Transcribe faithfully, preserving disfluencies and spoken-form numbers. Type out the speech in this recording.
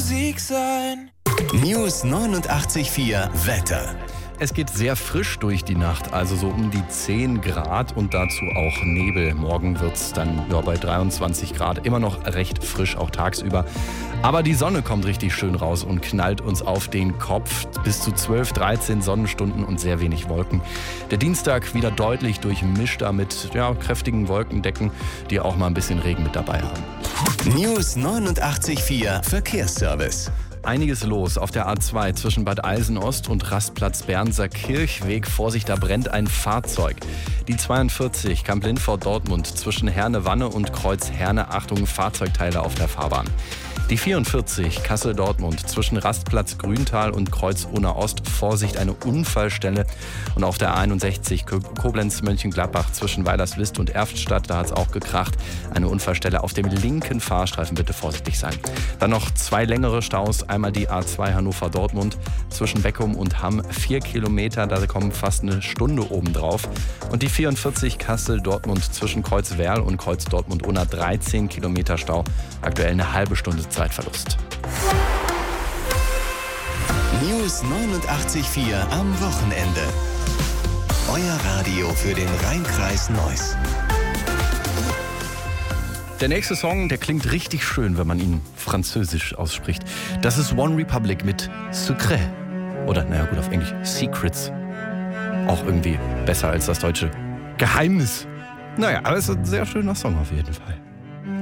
Musik sein. News neunundachtzig Komma vier Wetter. Es geht sehr frisch durch die Nacht, also so um die zehn Grad und dazu auch Nebel. Morgen wird es dann ja, bei dreiundzwanzig Grad, immer noch recht frisch, auch tagsüber. Aber die Sonne kommt richtig schön raus und knallt uns auf den Kopf. Bis zu zwölf, dreizehn Sonnenstunden und sehr wenig Wolken. Der Dienstag wieder deutlich durchmischter mit ja, kräftigen Wolkendecken, die auch mal ein bisschen Regen mit dabei haben. News neunundachtzig Komma vier Verkehrsservice. Einiges los auf der A zwei zwischen Bad Eilsen-Ost und Rastplatz Bernser Kirchweg. Vorsicht, da brennt ein Fahrzeug. Die zweiundvierzig Kamp-Lindfort-Dortmund zwischen Herne-Wanne und Kreuz Herne. Achtung, Fahrzeugteile auf der Fahrbahn. Die vierundvierzig Kassel-Dortmund zwischen Rastplatz Grüntal und Kreuz Unna-Ost. Vorsicht, eine Unfallstelle. Und auf der einundsechzig Koblenz-Mönchengladbach zwischen Weilerswist und Erftstadt. Da hat es auch gekracht. Eine Unfallstelle auf dem linken Fahrstreifen. Bitte vorsichtig sein. Dann noch zwei längere Staus. Einmal die A zwei Hannover-Dortmund zwischen Beckum und Hamm. Vier Kilometer, da kommen fast eine Stunde obendrauf. Und die vierundvierzig Kassel-Dortmund zwischen Kreuz Werl und Kreuz Dortmund-Unna. dreizehn Kilometer Stau. Aktuell eine halbe Stunde Zeitverlust. News neunundachtzig Komma vier am Wochenende. Euer Radio für den Rheinkreis Neuss. Der nächste Song, der klingt richtig schön, wenn man ihn französisch ausspricht. Das ist One Republic mit Secret. Oder, naja gut, auf Englisch Secrets. Auch irgendwie besser als das deutsche Geheimnis. Naja, aber es ist ein sehr schöner Song auf jeden Fall.